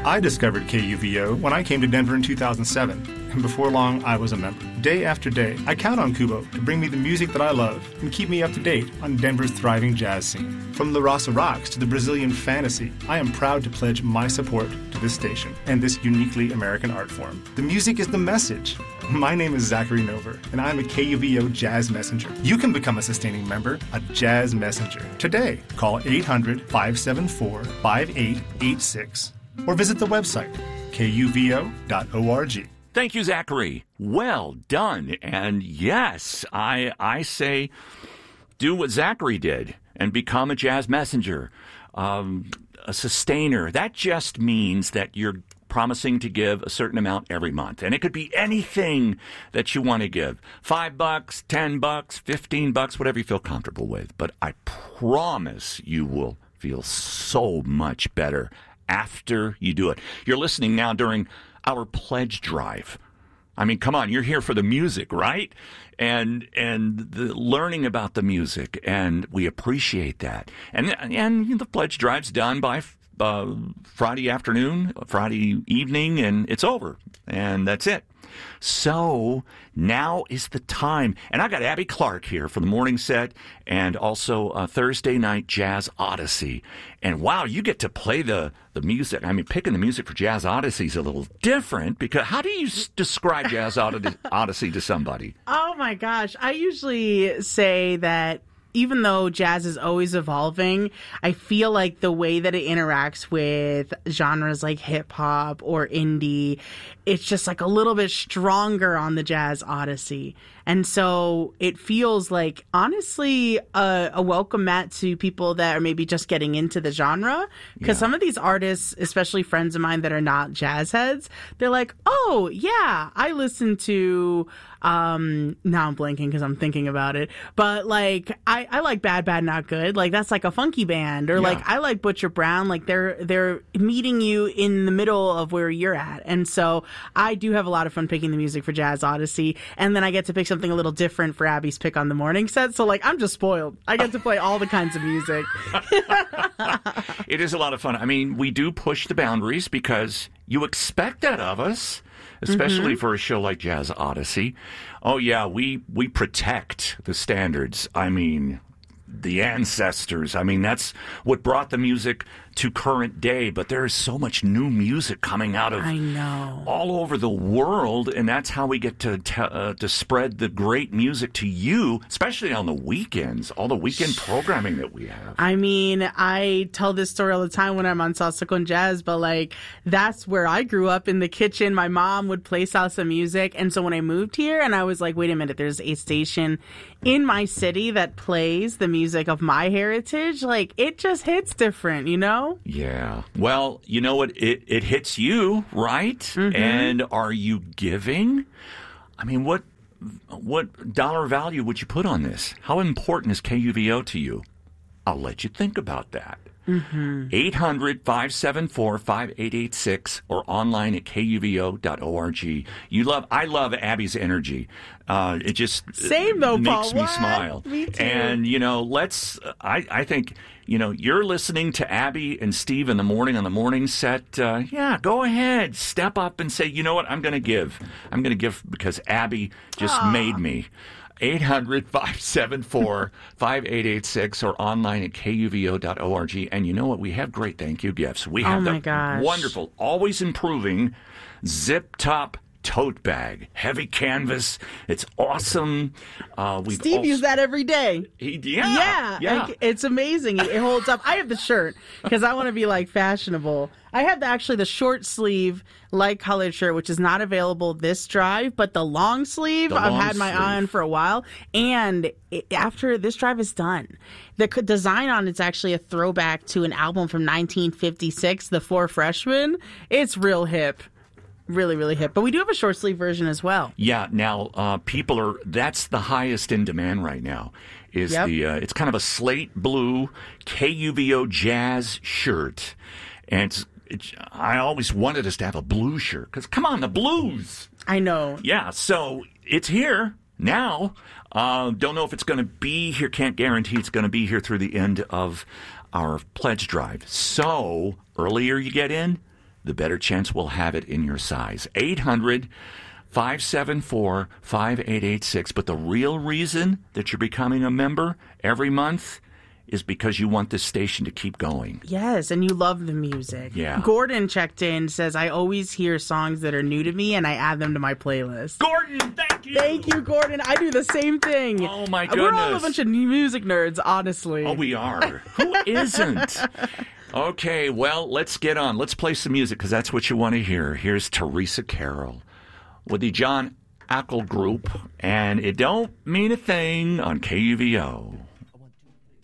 I discovered KUVO when I came to Denver in 2007, and before long, I was a member. Day after day, I count on Kubo to bring me the music that I love and keep me up to date on Denver's thriving jazz scene. From the Rasa Rocks to the Brazilian Fantasy, I am proud to pledge my support to this station and this uniquely American art form. The music is the message. My name is Zachary Nover, and I'm a KUVO Jazz Messenger. You can become a sustaining member, a Jazz Messenger. Today, call 800-574-5886 or visit the website, kuvo.org. Thank you, Zachary. Well done. And yes, I say do what Zachary did and become a Jazz Messenger, a sustainer. That just means that you're promising to give a certain amount every month. And it could be anything that you want to give. $5, $10, $15, whatever you feel comfortable with. But I promise you will feel so much better after you do it. You're listening now during our pledge drive. I mean, come on, you're here for the music, right? And the learning about the music, and we appreciate that. And the pledge drive's done by Friday afternoon, Friday evening, and it's over. And that's it. So now is the time. And I got Abby Clark here for the morning set and also Thursday night Jazz Odyssey. And wow, you get to play the music. I mean, picking the music for Jazz Odyssey is a little different because how do you describe Jazz Odyssey to somebody? Oh my gosh. I usually say that even though jazz is always evolving, I feel like the way that it interacts with genres like hip hop or indie, it's just like a little bit stronger on the Jazz Odyssey. And so it feels like, honestly, a welcome mat to people that are maybe just getting into the genre. Because some of these artists, especially friends of mine that are not jazz heads, they're like, oh, yeah, I listen to, now I'm blanking because I'm thinking about it. But like, I like Bad, Bad, Not Good. Like, that's like a funky band. Or like, I like Butcher Brown. Like, they're meeting you in the middle of where you're at. And so I do have a lot of fun picking the music for Jazz Odyssey. And then I get to pick something a little different for Abby's pick on the morning set. So, like, I'm just spoiled. I get to play all the kinds of music. It is a lot of fun. I mean, we do push the boundaries because you expect that of us, especially for a show like Jazz Odyssey. Oh, yeah, we protect the standards. I mean, the ancestors. I mean, that's what brought the music to current day, but there is so much new music coming out of all over the world, and that's how we get to spread the great music to you, especially on the weekends, all the weekend programming that we have. I mean, I tell this story all the time when I'm on Salsa con Jazz, but like, that's where I grew up, in the kitchen. My mom would play salsa music, and so when I moved here, and I was like, wait a minute, there's a station in my city that plays the music of my heritage, like, it just hits different, you know? Yeah. Well, you know what? It hits you, right? And are you giving? I mean, what dollar value would you put on this? How important is KUVO to you? I'll let you think about that. 800-574-5886 or online at kuvo.org. I love Abby's energy. It just Same though, makes Paul. me smile. Me too. And, you know, I think, you know, you're listening to Abby and Steve in the morning on the morning set. Go ahead. Step up and say, you know what, I'm going to give. I'm going to give because Abby just made me. 800-574-5886 or online at kuvo.org. And you know what? We have great thank you gifts. We have wonderful, always improving Zip Top tote bag, heavy canvas. It's awesome. Steve used that every day. Yeah. It's amazing. It holds up. I have the shirt because I want to be like fashionable. I have the short sleeve light colored shirt, which is not available this drive, but the long sleeve I've had my eye on for a while. And after this drive is done, the design on it's actually a throwback to an album from 1956, The Four Freshmen. It's real hip. Really, really hip. But we do have a short sleeve version as well. Yeah. Now, that's the highest in demand right now. It's kind of a slate blue KUVO jazz shirt. And I always wanted us to have a blue shirt because, come on, the blues. I know. Yeah. So it's here now. Don't know if it's going to be here. Can't guarantee it's going to be here through the end of our pledge drive. So earlier you get in, the better chance we'll have it in your size. 800-574-5886. But the real reason that you're becoming a member every month is because you want this station to keep going. Yes, and you love the music. Yeah. Gordon checked in, says, I always hear songs that are new to me, and I add them to my playlist. Gordon, thank you! Thank you, Gordon. I do the same thing. Oh, my goodness. We're all a bunch of new music nerds, honestly. Oh, we are. Who isn't? Okay, well, let's get on. Let's play some music, because that's what you want to hear. Here's Teresa Carroll with the John Ackle Group, and It Don't Mean a Thing on KUVO.